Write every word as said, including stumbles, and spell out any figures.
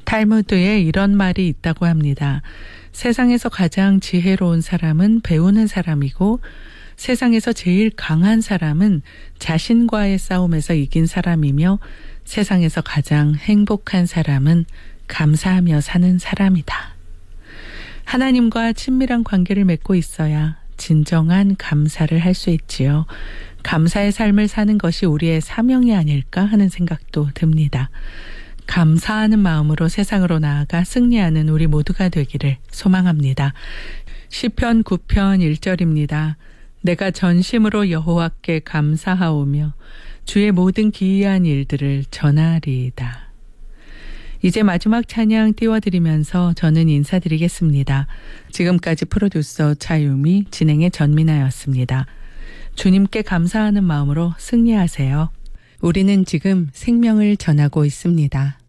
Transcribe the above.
탈무드에 이런 말이 있다고 합니다. 세상에서 가장 지혜로운 사람은 배우는 사람이고 세상에서 제일 강한 사람은 자신과의 싸움에서 이긴 사람이며 세상에서 가장 행복한 사람은 감사하며 사는 사람이다. 하나님과 친밀한 관계를 맺고 있어야 진정한 감사를 할 수 있지요. 감사의 삶을 사는 것이 우리의 사명이 아닐까 하는 생각도 듭니다. 감사하는 마음으로 세상으로 나아가 승리하는 우리 모두가 되기를 소망합니다. 시편 구 편 일 절입니다. 내가 전심으로 여호와께 감사하오며 주의 모든 기이한 일들을 전하리이다. 이제 마지막 찬양 띄워드리면서 저는 인사드리겠습니다. 지금까지 프로듀서 차유미, 진행의 전민아였습니다. 주님께 감사하는 마음으로 승리하세요. 우리는 지금 생명을 전하고 있습니다.